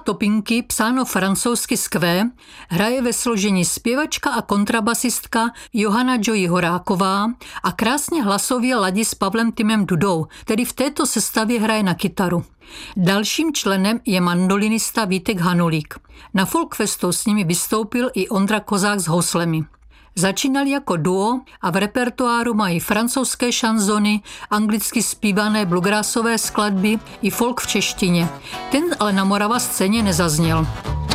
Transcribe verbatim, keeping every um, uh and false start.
Topinky, psáno francouzsky skvé, hraje ve složení zpěvačka a kontrabasistka Johana Joy Horáková a krásně hlasově ladí s Pavlem Timem Dudou, který v této sestavě hraje na kytaru. Dalším členem je mandolinista Vítek Hanulík. Na Folkfestu s nimi vystoupil i Ondra Kozák s houslemi. Začínali jako duo a v repertoáru mají francouzské šanzony, anglicky zpívané bluegrassové skladby i folk v češtině. Ten ale na Morava scéně nezazněl.